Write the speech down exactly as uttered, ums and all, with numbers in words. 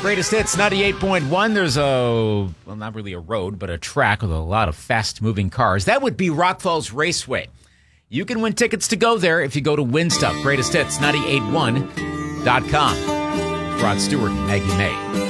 Greatest Hits ninety-eight point one. There's a, well, not really a road, but a track with a lot of fast-moving cars. That would be Rock Falls Raceway. You can win tickets to go there if you go to Win Stuff. Greatest Hits ninety-eight point one dot com. Rod Stewart and Maggie May.